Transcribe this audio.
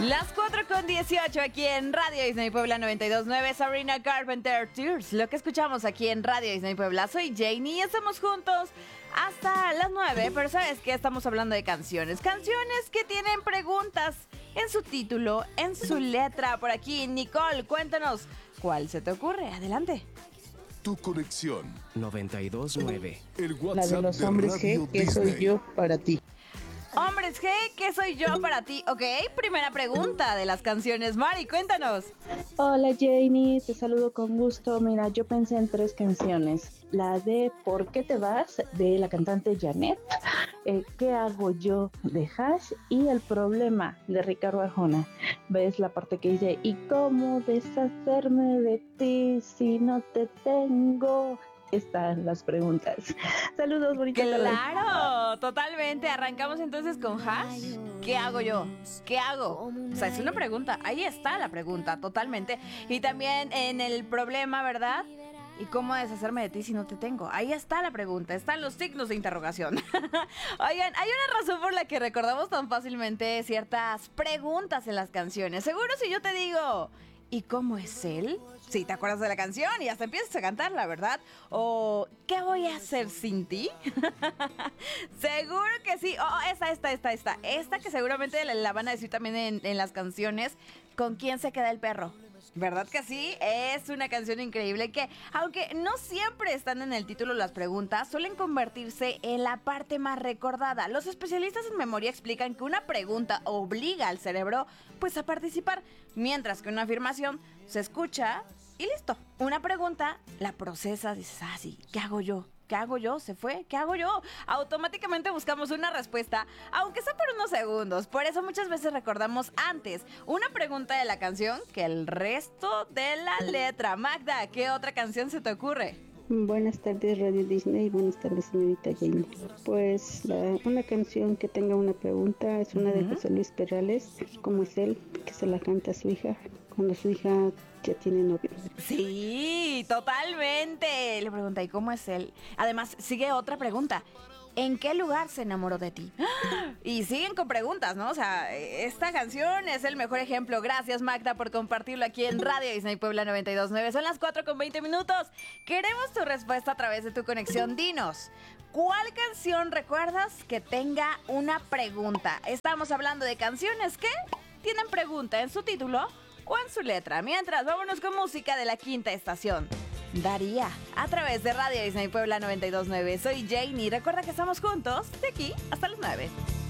Las 4:18 aquí en Radio Disney Puebla 92.9, Sabrina Carpenter, Tears. Lo que escuchamos aquí en Radio Disney Puebla. Soy Janie y estamos juntos hasta las 9. Pero ¿sabes qué? Estamos hablando de canciones. Canciones que tienen preguntas en su título, en su letra. Por aquí, Nicole, cuéntanos, ¿cuál se te ocurre? Adelante. Tu conexión 92.9. El La de WhatsApp los de hombres Radio G, que soy Disney. yo para ti. Hombres G, ¿qué soy yo para ti? Ok, primera pregunta de las canciones. Mari, cuéntanos. Hola Janie, te saludo con gusto. Mira, yo pensé en 3 canciones. La de ¿Por qué te vas? De la cantante Janet. ¿Qué hago yo? De Hash. Y El problema de Ricardo Arjona. ¿Ves la parte que dice ¿y cómo deshacerme de ti si no te tengo? Están las preguntas. Saludos, bonita tarde. Claro, totalmente. Arrancamos entonces con Hash. ¿Qué hago yo? ¿Qué hago? O sea, es una pregunta. Ahí está la pregunta, totalmente. Y también en el problema, ¿verdad? ¿Y cómo deshacerme de ti si no te tengo? Ahí está la pregunta, están los signos de interrogación. Oigan, hay una razón por la que recordamos tan fácilmente ciertas preguntas en las canciones. Seguro si yo te digo, ¿y cómo es él? Sí, te acuerdas de la canción y hasta empiezas a cantarla, ¿verdad? O ¿qué voy a hacer sin ti? Seguro que sí. Oh, esta que seguramente la van a decir también en las canciones. ¿Con quién se queda el perro? ¿Verdad que sí? Es una canción increíble que, aunque no siempre están en el título las preguntas, suelen convertirse en la parte más recordada. Los especialistas en memoria explican que una pregunta obliga al cerebro pues a participar, mientras que una afirmación se escucha y listo. Una pregunta la procesas, dices, sí, ¿qué hago yo? ¿Qué hago yo? ¿Se fue? ¿Qué hago yo? Automáticamente buscamos una respuesta, aunque sea por unos segundos. Por eso muchas veces recordamos antes una pregunta de la canción que el resto de la letra. Magda, ¿qué otra canción se te ocurre? Buenas tardes Radio Disney, buenas tardes señorita Jane. Pues una canción que tenga una pregunta es una de José Luis Perales, ¿cómo es él? Que se la canta a su hija, cuando su hija ya tiene novio. Sí, totalmente. Le pregunta, ¿y cómo es él? Además, sigue otra pregunta. ¿En qué lugar se enamoró de ti? Y siguen con preguntas, ¿no? O sea, esta canción es el mejor ejemplo. Gracias, Magda, por compartirlo aquí en Radio Disney Puebla 92.9. Son las 4:20. Queremos tu respuesta a través de tu conexión. Dinos, ¿cuál canción recuerdas que tenga una pregunta? Estamos hablando de canciones que tienen pregunta en su título o en su letra. Mientras, vámonos con música de la quinta estación. Daría, a través de Radio Disney Puebla 92.9. Soy Janie. Recuerda que estamos juntos de aquí hasta las 9.